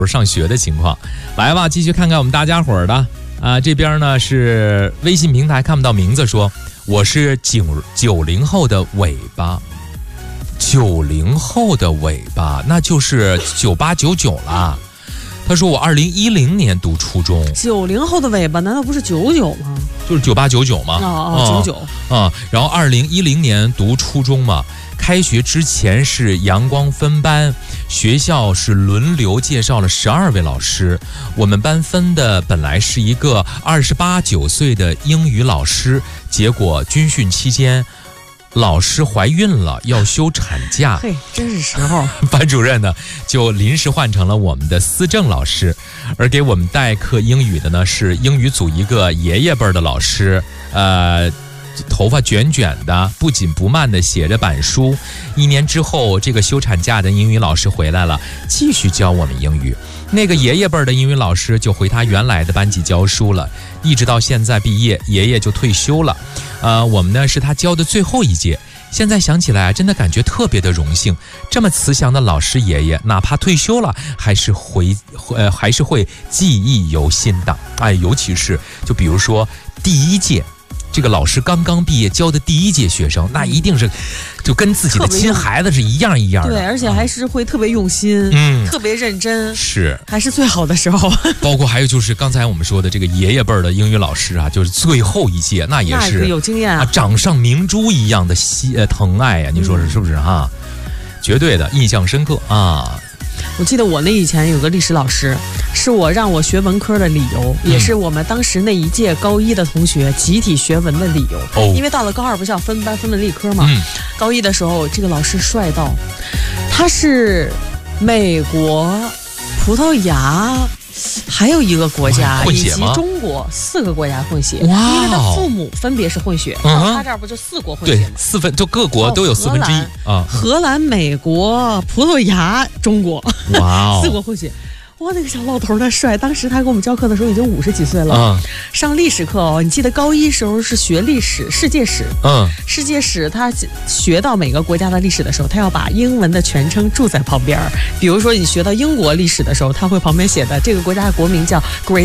上学的情况。来吧，继续看看我们大家伙儿的这边呢是微信平台看不到名字，说我是90后的尾巴，90后的尾巴，那就是98、99了。他说我2010年读初中。 90后的尾巴难道不是99吗？ 就是98、99吗 ？99 然后2010年读初中嘛。开学之前是阳光分班，学校是轮流介绍了12位老师。我们班分的本来是一个28、29岁的英语老师，结果军训期间老师怀孕了，要休产假。 嘿，真是时候。 班主任呢就临时换成了我们的思政老师，而给我们代课英语的呢是英语组一个爷爷辈的老师，头发卷卷的，不紧不慢的写着板书。1年之后，这个休产假的英语老师回来了，继续教我们英语。那个爷爷辈的英语老师就回他原来的班级教书了，一直到现在毕业，爷爷就退休了。我们呢是他教的最后一届。现在想起来，真的感觉特别的荣幸。这么慈祥的老师爷爷，哪怕退休了，还是会记忆犹新的。尤其是就比如说第一届。这个老师刚刚毕业教的第一届学生，那一定是就跟自己的亲孩子是一样一样的。 对，而且还是会特别用心，特别认真， 是还是最好的时候。 包括还有就是刚才我们说的这个爷爷辈的英语老师啊，就是最后一届，那也是有经验掌上明珠一样的疼爱呀，你说是不是哈？绝对的印象深刻啊！ 我记得我那以前有个历史老师，是我让我学文科的理由，也是我们当时那一届高1的同学集体学文的理由。因为到了高2不是要分班分文理科吗？高1的时候，这个老师帅到，他是美国、葡萄牙。还有一个国家以及中国4个国家混血，因为他父母分别是混血，他这儿不就4国混血吗？ 对，4分就各国都有1/4啊。 荷兰、美国、葡萄牙、中国，4国混血。哇，那个小老头他帅！当时他给我们教课的时候已经50几岁了。上历史课你记得高1时候是学历史、世界史。世界史他学到每个国家的历史的时候，他要把英文的全称注在旁边。比如说你学到英国历史的时候，他会旁边写的这个国家的国名叫 Great